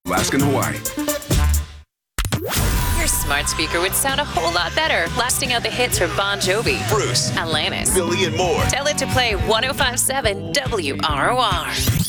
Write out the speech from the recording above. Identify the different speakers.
Speaker 1: Alaska and Hawaii.
Speaker 2: Your smart speaker would sound a whole lot better, blasting out the hits from Bon Jovi,
Speaker 3: Bruce,
Speaker 2: Alanis,
Speaker 3: Billy, and more.
Speaker 2: Tell it to play 105.7 WROR.